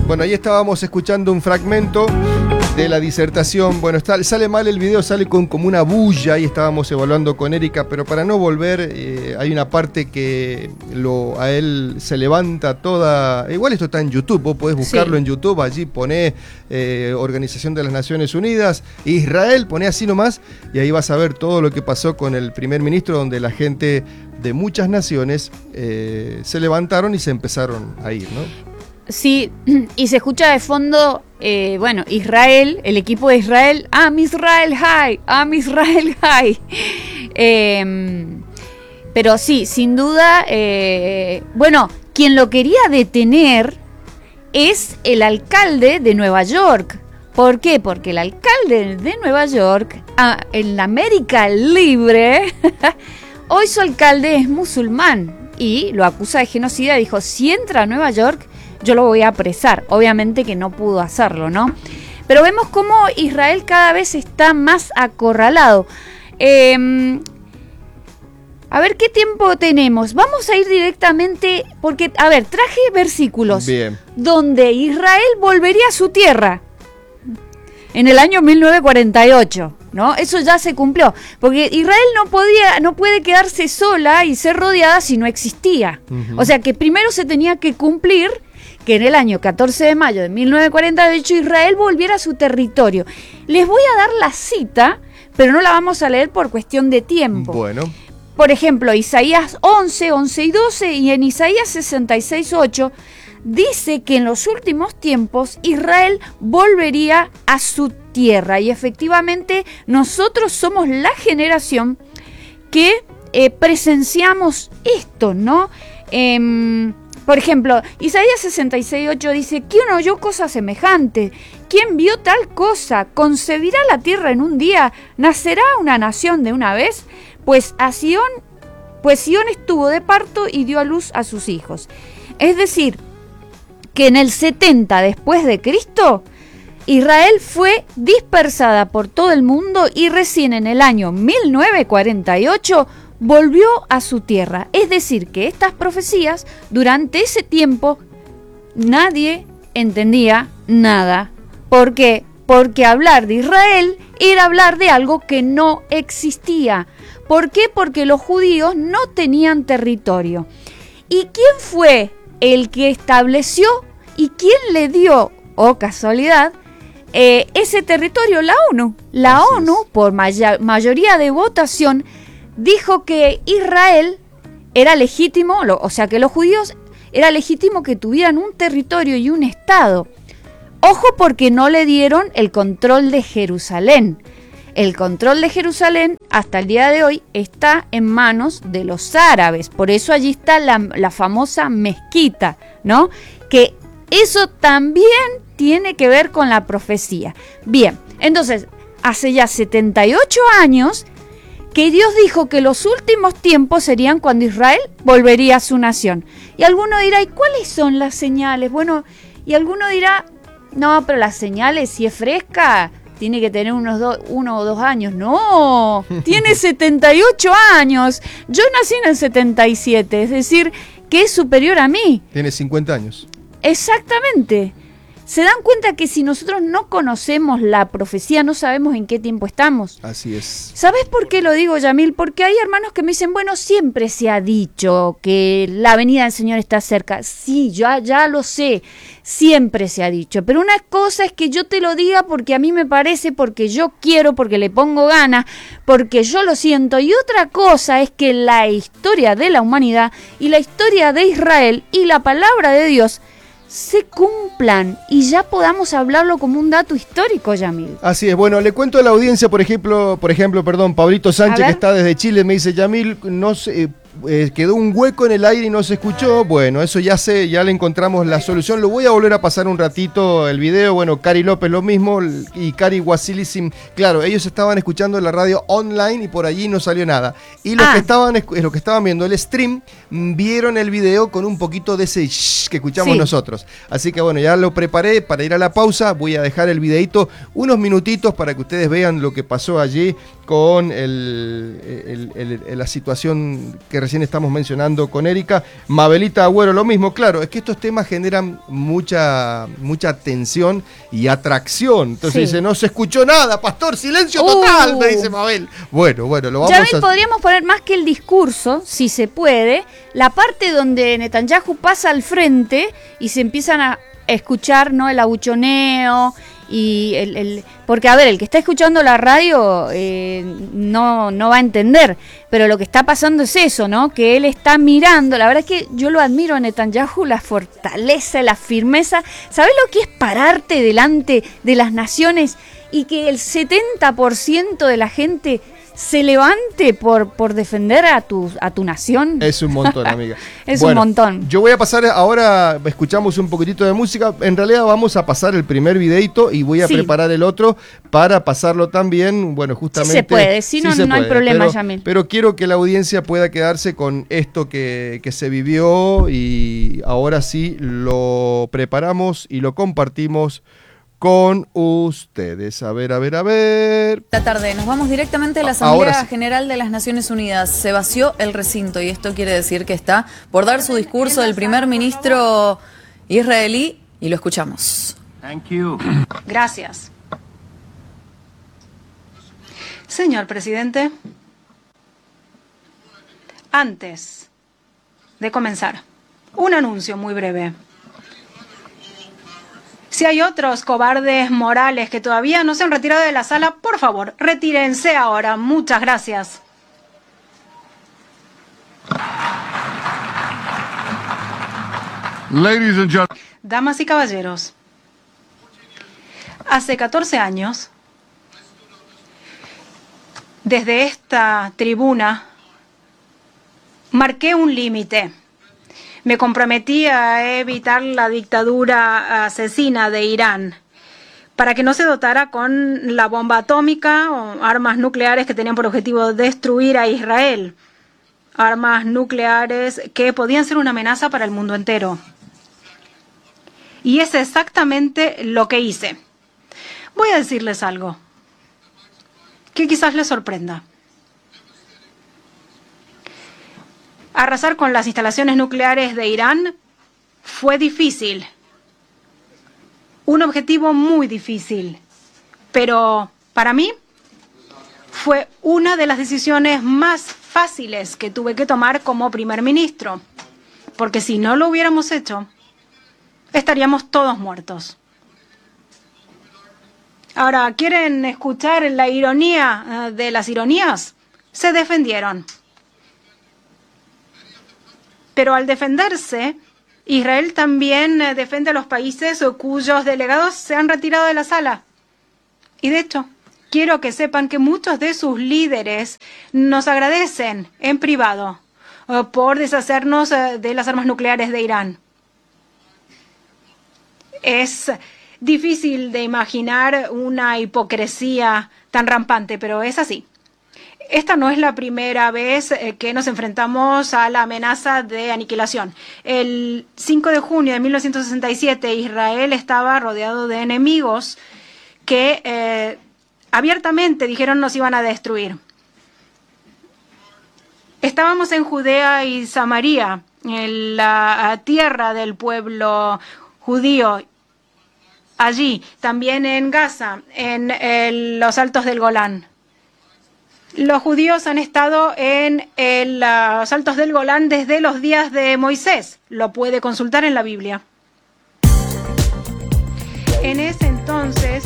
Bueno, ahí estábamos escuchando un fragmento de la disertación. Bueno, sale mal el video, sale con como una bulla y estábamos evaluando con Erika, pero para no volver, hay una parte que a él se levanta toda... Igual esto está en YouTube, vos podés buscarlo en YouTube, allí poné Organización de las Naciones Unidas, Israel, poné así nomás, y ahí vas a ver todo lo que pasó con el primer ministro, donde la gente de muchas naciones se levantaron y se empezaron a ir, ¿no? Sí, y se escucha de fondo, Israel, el equipo de Israel, Am Israel High, Am Israel High. Pero sí, sin duda, quien lo quería detener es el alcalde de Nueva York. ¿Por qué? Porque el alcalde de Nueva York, en la América Libre, hoy su alcalde es musulmán y lo acusa de genocida. Dijo, si entra a Nueva York, yo lo voy a apresar. Obviamente que no pudo hacerlo, ¿no? Pero vemos cómo Israel cada vez está más acorralado. A ver qué tiempo tenemos. Vamos a ir directamente, porque, traje versículos. Bien. Donde Israel volvería a su tierra en el año 1948, ¿no? Eso ya se cumplió, porque Israel no puede quedarse sola y ser rodeada si no existía. O sea que primero se tenía que cumplir que en el año 14 de mayo de 1948 Israel volviera a su territorio. Les voy a dar la cita, pero no la vamos a leer por cuestión de tiempo. Bueno. Por ejemplo, Isaías 11 y 12, y en Isaías 66, 8, dice que en los últimos tiempos Israel volvería a su tierra. Y efectivamente nosotros somos la generación que presenciamos esto, ¿no? Por ejemplo, Isaías 66, 8 dice, ¿quién oyó cosa semejante? ¿Quién vio tal cosa? ¿Concebirá la tierra en un día? ¿Nacerá una nación de una vez? Pues Sión estuvo de parto y dio a luz a sus hijos. Es decir, que en el 70 después de Cristo, Israel fue dispersada por todo el mundo y recién en el año 1948 volvió a su tierra. Es decir, que estas profecías, durante ese tiempo, nadie entendía nada. ¿Por qué? Porque hablar de Israel era hablar de algo que no existía. ¿Por qué? Porque los judíos no tenían territorio. ¿Y quién fue el que estableció y quién le dio, casualidad, ese territorio? La ONU. La ONU, por mayoría de votación, dijo que Israel era legítimo, o sea que los judíos era legítimo que tuvieran un territorio y un estado. Ojo, porque no le dieron el control de Jerusalén. El control de Jerusalén hasta el día de hoy está en manos de los árabes. Por eso allí está la famosa mezquita, ¿no? Que eso también tiene que ver con la profecía. Bien, entonces, hace ya 78 años que Dios dijo que los últimos tiempos serían cuando Israel volvería a su nación. Y alguno dirá, ¿y cuáles son las señales? Bueno, y alguno dirá, no, pero las señales, si es fresca, tiene que tener 1 o 2 años. No, tiene 78 años. Yo nací en el 77, es decir, que es superior a mí. Tiene 50 años. Exactamente. ¿Se dan cuenta que si nosotros no conocemos la profecía, no sabemos en qué tiempo estamos? Así es. ¿Sabes por qué lo digo, Yamil? Porque hay hermanos que me dicen, bueno, siempre se ha dicho que la venida del Señor está cerca. Sí, ya lo sé, siempre se ha dicho. Pero una cosa es que yo te lo diga porque a mí me parece, porque yo quiero, porque le pongo ganas, porque yo lo siento. Y otra cosa es que la historia de la humanidad y la historia de Israel y la palabra de Dios se cumplan y ya podamos hablarlo como un dato histórico, Yamil. Así es. Bueno, le cuento a la audiencia, por ejemplo, Pablito Sánchez, que está desde Chile, me dice, Yamil, no sé, quedó un hueco en el aire y no se escuchó. Bueno, eso ya le encontramos la solución. Lo voy a volver a pasar un ratito el video. Bueno, Cari López lo mismo y Cari Wasilisim. Claro, ellos estaban escuchando la radio online y por allí no salió nada. Y los que estaban viendo el stream vieron el video con un poquito de ese shh que escuchamos nosotros. Así que bueno, ya lo preparé para ir a la pausa. Voy a dejar el videito unos minutitos para que ustedes vean lo que pasó allí con la situación que recién estamos mencionando con Erika. Mabelita Agüero, lo mismo. Claro, es que estos temas generan mucha tensión y atracción. Entonces dice, no se escuchó nada, pastor, silencio total, me dice Mabel. Bueno, lo vamos a... podríamos poner más que el discurso, si se puede, la parte donde Netanyahu pasa al frente y se empiezan a escuchar, ¿no?, el abuchoneo y porque, a ver, el que está escuchando la radio no va a entender, pero lo que está pasando es eso, ¿no?, que él está mirando. La verdad es que yo lo admiro a Netanyahu, la fortaleza, la firmeza. ¿Sabés lo que es pararte delante de las naciones y que el 70% de la gente se levante por defender a tu nación? Es un montón, amiga. Un montón. Yo voy a pasar ahora, escuchamos un poquitito de música. En realidad vamos a pasar el primer videito y voy a preparar el otro para pasarlo también. Bueno, justamente. Sí se puede, si no, no hay problema, Yamil. Pero quiero que la audiencia pueda quedarse con esto que se vivió y ahora sí lo preparamos y lo compartimos con ustedes. A ver. Esta tarde nos vamos directamente a la Asamblea General de las Naciones Unidas. Se vació el recinto y esto quiere decir que está por dar su discurso el primer ministro israelí y lo escuchamos. Gracias. Señor presidente, antes de comenzar, un anuncio muy breve. Si hay otros cobardes morales que todavía no se han retirado de la sala, por favor, retírense ahora. Muchas gracias. Damas y caballeros, hace 14 años, desde esta tribuna, marqué un límite. Me comprometí a evitar la dictadura asesina de Irán para que no se dotara con la bomba atómica o armas nucleares que tenían por objetivo destruir a Israel. Armas nucleares que podían ser una amenaza para el mundo entero. Y es exactamente lo que hice. Voy a decirles algo que quizás les sorprenda. Arrasar con las instalaciones nucleares de Irán fue difícil. Un objetivo muy difícil. Pero para mí fue una de las decisiones más fáciles que tuve que tomar como primer ministro. Porque si no lo hubiéramos hecho, estaríamos todos muertos. Ahora, ¿quieren escuchar la ironía de las ironías? Se defendieron. Pero al defenderse, Israel también defiende a los países cuyos delegados se han retirado de la sala. Y de hecho, quiero que sepan que muchos de sus líderes nos agradecen en privado por deshacernos de las armas nucleares de Irán. Es difícil de imaginar una hipocresía tan rampante, pero es así. Esta no es la primera vez que nos enfrentamos a la amenaza de aniquilación. El 5 de junio de 1967, Israel estaba rodeado de enemigos que abiertamente dijeron nos iban a destruir. Estábamos en Judea y Samaria, en la tierra del pueblo judío. Allí, también en Gaza, en los altos del Golán. Los judíos han estado en los altos del Golán desde los días de Moisés. Lo puede consultar en la Biblia. En ese entonces,